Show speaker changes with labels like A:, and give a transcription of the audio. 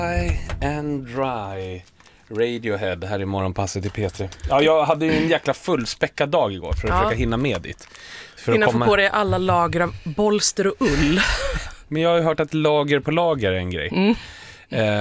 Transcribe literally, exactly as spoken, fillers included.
A: High and dry. Radiohead här i morgonpasset i P tre. Ja, jag hade ju en jäkla fullspäckad dag igår för att ja. försöka hinna med dit. För
B: Hinna
A: att komma...
B: få på dig alla lager av bolster och ull.
A: Men jag har ju hört att lager på lager är en grej. Mm. Eh,